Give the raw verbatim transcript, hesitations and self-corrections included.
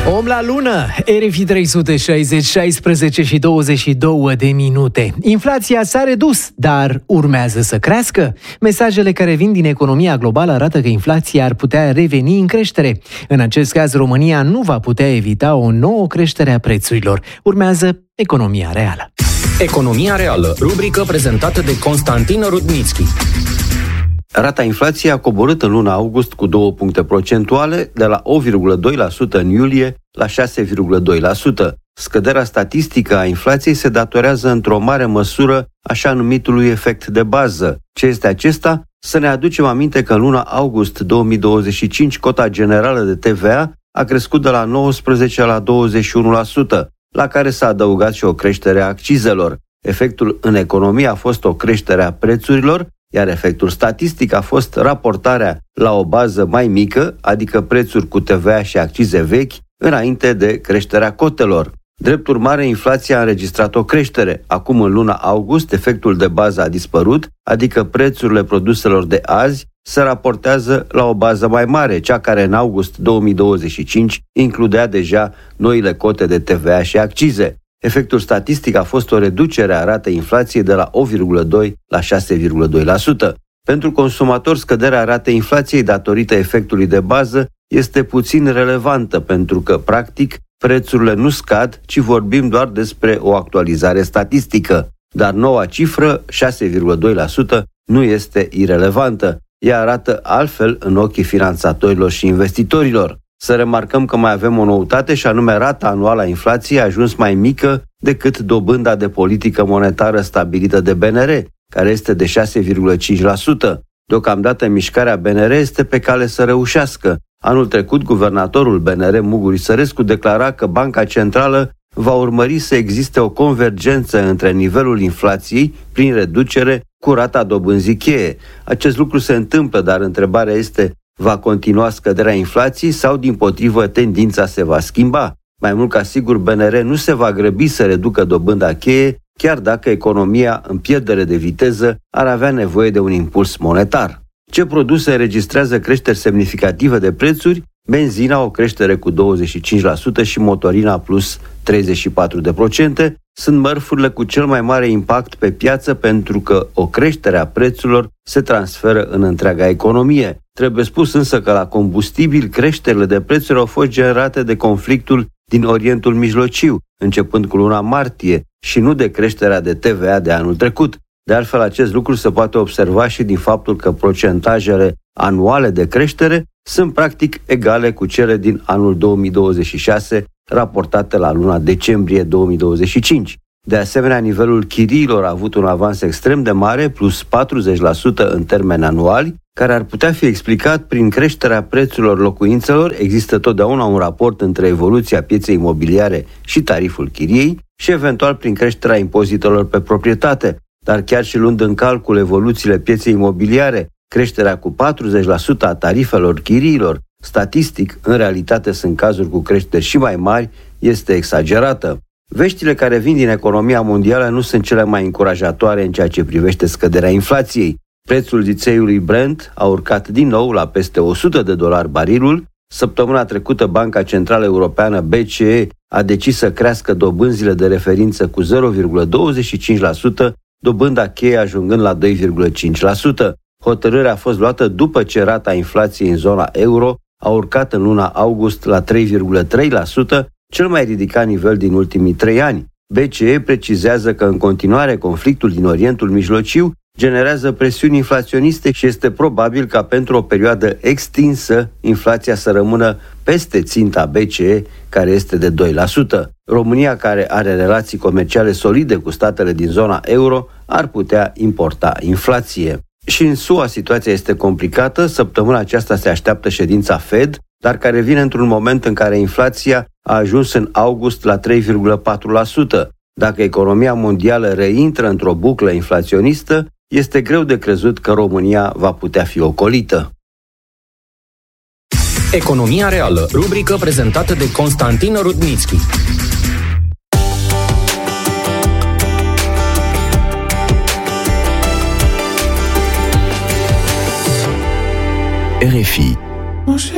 Om la lună, R F I trei sute șaizeci, șaisprezece și douăzeci și două de minute. Inflația s-a redus, dar urmează să crească? Mesajele care vin din economia globală arată că inflația ar putea reveni în creștere. În acest caz, România nu va putea evita o nouă creștere a prețurilor. Urmează Economia Reală. Economia Reală, rubrică prezentată de Constantin Rudnitschi. Rata inflației a coborât în luna august cu două puncte procentuale, de la opt virgulă doi la sută în iulie la șase virgulă doi la sută. Scăderea statistică a inflației se datorează într-o mare măsură așa numitului efect de bază. Ce este acesta? Să ne aducem aminte că în luna august două mii douăzeci și cinci cota generală de T V A a crescut de la nouăsprezece la douăzeci și unu la sută, la care s-a adăugat și o creștere a accizelor. Efectul în economie a fost o creștere a prețurilor, iar efectul statistic a fost raportarea la o bază mai mică, adică prețuri cu T V A și accize vechi, înainte de creșterea cotelor. Drept urmare, inflația a înregistrat o creștere. Acum, în luna august, efectul de bază a dispărut, adică prețurile produselor de azi se raportează la o bază mai mare, cea care în august două mii douăzeci și cinci includea deja noile cote de T V A și accize. Efectul statistic a fost o reducere a ratei inflației de la opt virgulă doi la șase virgulă doi la sută. Pentru consumator, scăderea ratei inflației datorită efectului de bază este puțin relevantă, pentru că, practic, prețurile nu scad, ci vorbim doar despre o actualizare statistică. Dar noua cifră, șase virgulă doi la sută, nu este irelevantă. Ea arată altfel în ochii finanțatorilor și investitorilor. Să remarcăm că mai avem o noutate, și anume rata anuală a inflației a ajuns mai mică decât dobânda de politică monetară stabilită de B N R, care este de șase virgulă cinci la sută. Deocamdată mișcarea B N R este pe cale să reușească. Anul trecut, guvernatorul B N R, Mugur Isărescu, declara că Banca Centrală va urmări să existe o convergență între nivelul inflației, prin reducere, cu rata dobânzii cheie. Acest lucru se întâmplă, dar întrebarea este: va continua scăderea inflației sau, dimpotrivă, tendința se va schimba? Mai mult ca sigur, B N R nu se va grăbi să reducă dobânda cheie, chiar dacă economia în pierdere de viteză ar avea nevoie de un impuls monetar. Ce produse înregistrează creșteri semnificative de prețuri? Benzina, o creștere cu douăzeci și cinci la sută, și motorina plus treizeci și patru la sută, sunt mărfurile cu cel mai mare impact pe piață, pentru că o creștere a prețurilor se transferă în întreaga economie. Trebuie spus însă că la combustibil creșterile de prețuri au fost generate de conflictul din Orientul Mijlociu, începând cu luna martie, și nu de creșterea de T V A de anul trecut. De altfel, acest lucru se poate observa și din faptul că procentajele anuale de creștere sunt practic egale cu cele din anul două mii douăzeci și șase, raportate la luna decembrie două mii douăzeci și cinci. De asemenea, nivelul chiriilor a avut un avans extrem de mare, plus patruzeci la sută în termeni anuali, care ar putea fi explicat prin creșterea prețurilor locuințelor. Există totdeauna un raport între evoluția pieței imobiliare și tariful chiriei, și eventual prin creșterea impozitelor pe proprietate. Dar chiar și luând în calcul evoluțiile pieței imobiliare, creșterea cu patruzeci la sută a tarifelor chiriilor, statistic, în realitate sunt cazuri cu creșteri și mai mari, este exagerată. Veștile care vin din economia mondială nu sunt cele mai încurajatoare în ceea ce privește scăderea inflației. Prețul țițeiului Brent a urcat din nou la peste o sută de dolari barilul. Săptămâna trecută, Banca Centrală Europeană, B C E, a decis să crească dobânzile de referință cu zero virgulă douăzeci și cinci la sută, dobânda cheie ajungând la doi virgulă cinci la sută. Hotărârea a fost luată după ce rata inflației în zona euro a urcat în luna august la trei virgulă trei la sută, cel mai ridicat nivel din ultimii trei ani. B C E precizează că în continuare conflictul din Orientul Mijlociu generează presiuni inflaționiste și este probabil ca pentru o perioadă extinsă inflația să rămână peste ținta B C E, care este de doi la sută. România, care are relații comerciale solide cu statele din zona euro, ar putea importa inflație. Și în S U A situația este complicată. Săptămâna aceasta se așteaptă ședința Fed, dar care vine într-un moment în care inflația a ajuns în august la trei virgulă patru la sută. Dacă economia mondială reintră într-o buclă inflaționistă, este greu de crezut că România va putea fi ocolită. Economia Reală, rubrică prezentată de Constantin Rudnitschi. R F I